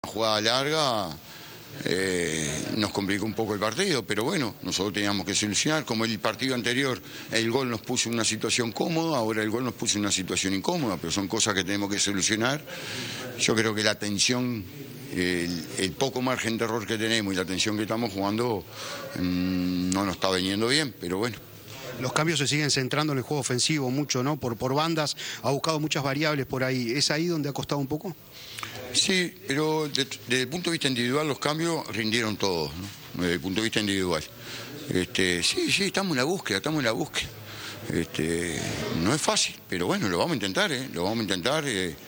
Jugada larga nos complicó un poco el partido, pero bueno, nosotros teníamos que solucionar. Como el partido anterior, el gol nos puso en una situación cómoda, ahora el gol nos puso en una situación incómoda, pero son cosas que tenemos que solucionar. Yo creo que la tensión, el poco margen de error que tenemos y la tensión que estamos jugando no nos está viniendo bien, pero bueno. Los cambios se siguen centrando en el juego ofensivo mucho, ¿no? Por bandas, ha buscado muchas variables por ahí. ¿Es ahí donde ha costado un poco? Sí, pero desde el punto de vista individual los cambios rindieron todos, ¿no? Desde el punto de vista individual. Sí, estamos en la búsqueda, no es fácil, pero bueno, lo vamos a intentar, lo vamos a intentar.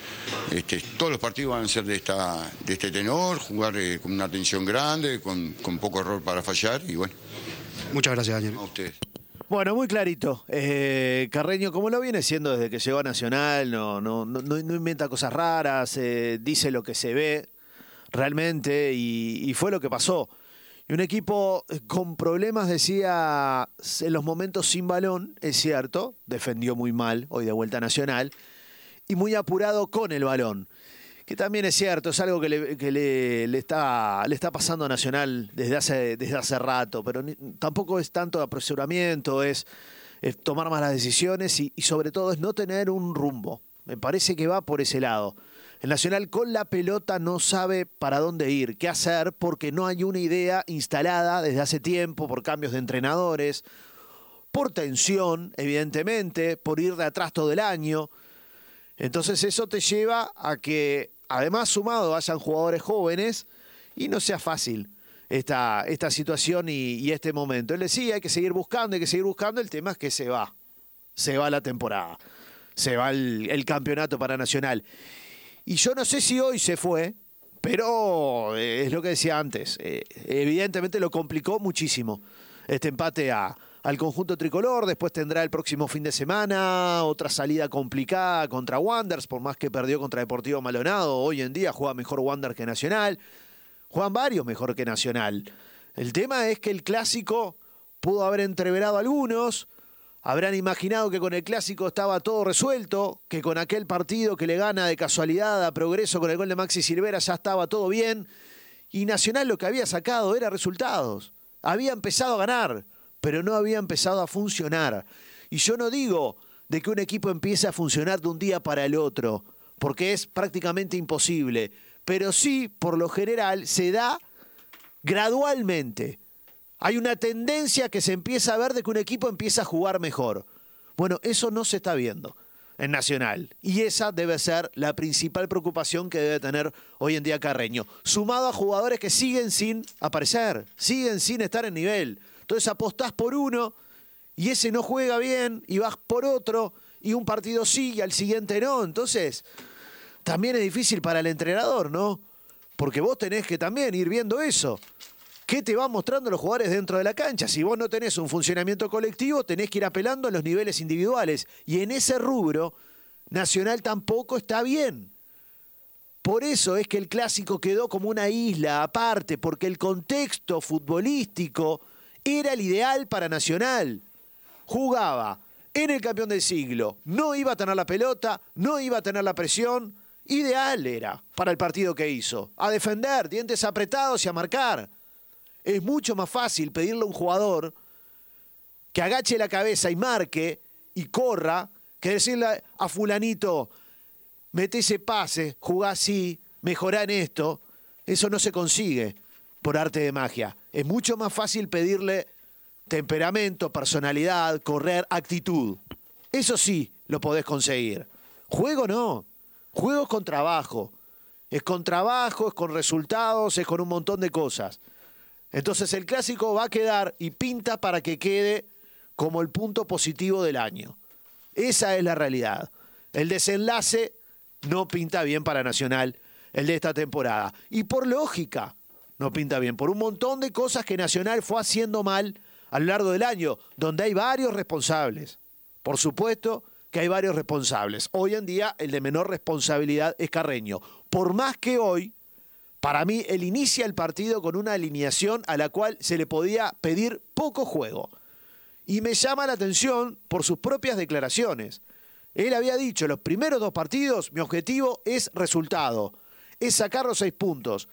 Todos los partidos van a ser de este tenor, jugar con una tensión grande, con poco error para fallar y bueno. Muchas gracias, Daniel. A ustedes. Bueno, muy clarito. Carreño, como lo viene siendo desde que llegó a Nacional, no inventa cosas raras, dice lo que se ve realmente y fue lo que pasó. Y un equipo con problemas, decía, en los momentos sin balón, es cierto, defendió muy mal hoy de vuelta a Nacional, y muy apurado con el balón. Que también es cierto, es algo que le está pasando a Nacional desde hace rato, pero tampoco es tanto apresuramiento, es tomar malas decisiones y sobre todo es no tener un rumbo. Me parece que va por ese lado. El Nacional con la pelota no sabe para dónde ir, qué hacer, porque no hay una idea instalada desde hace tiempo, por cambios de entrenadores, por tensión, evidentemente, por ir de atrás todo el año. Entonces eso te lleva a que, además sumado, hayan jugadores jóvenes y no sea fácil esta situación y este momento. Él decía, hay que seguir buscando, el tema es que se va la temporada, se va el campeonato para Nacional. Y yo no sé si hoy se fue, pero es lo que decía antes, evidentemente lo complicó muchísimo este empate al conjunto tricolor. Después tendrá el próximo fin de semana otra salida complicada contra Wanderers, por más que perdió contra Deportivo Maldonado. Hoy en día juega mejor Wanderers que Nacional, juegan varios mejor que Nacional. El tema es que el clásico pudo haber entreverado a algunos, habrán imaginado que con el clásico estaba todo resuelto, que con aquel partido que le gana de casualidad a Progreso con el gol de Maxi Silvera ya estaba todo bien, y Nacional lo que había sacado era resultados. Había empezado a ganar, pero no había empezado a funcionar. Y yo no digo de que un equipo empiece a funcionar de un día para el otro, porque es prácticamente imposible, pero sí, por lo general, se da gradualmente. Hay una tendencia que se empieza a ver de que un equipo empieza a jugar mejor. Bueno, eso no se está viendo en Nacional. Y esa debe ser la principal preocupación que debe tener hoy en día Carreño. Sumado a jugadores que siguen sin aparecer, siguen sin estar en nivel. Entonces apostás por uno y ese no juega bien y vas por otro y un partido sí y al siguiente no. Entonces también es difícil para el entrenador, ¿no? Porque vos tenés que también ir viendo eso. ¿Qué te van mostrando los jugadores dentro de la cancha? Si vos no tenés un funcionamiento colectivo, tenés que ir apelando a los niveles individuales. Y en ese rubro, Nacional tampoco está bien. Por eso es que el clásico quedó como una isla aparte, porque el contexto futbolístico era el ideal para Nacional. Jugaba en el campeón del siglo, no iba a tener la pelota, no iba a tener la presión. Ideal era para el partido que hizo. A defender, dientes apretados y a marcar. Es mucho más fácil pedirle a un jugador que agache la cabeza y marque y corra, que decirle a fulanito, mete ese pase, jugá así, mejorá en esto. Eso no se consigue por arte de magia. Es mucho más fácil pedirle temperamento, personalidad, correr, actitud. Eso sí lo podés conseguir. Juego no. Juego es con trabajo. Es con trabajo, es con resultados, es con un montón de cosas. Entonces el clásico va a quedar y pinta para que quede como el punto positivo del año. Esa es la realidad. El desenlace no pinta bien para Nacional, el de esta temporada. Y por lógica, no pinta bien. Por un montón de cosas que Nacional fue haciendo mal a lo largo del año, donde hay varios responsables. Por supuesto que hay varios responsables. Hoy en día el de menor responsabilidad es Carreño. Por más que hoy, para mí, él inicia el partido con una alineación a la cual se le podía pedir poco juego. Y me llama la atención por sus propias declaraciones. Él había dicho, los primeros dos partidos, mi objetivo es resultado. es sacar los 6 puntos.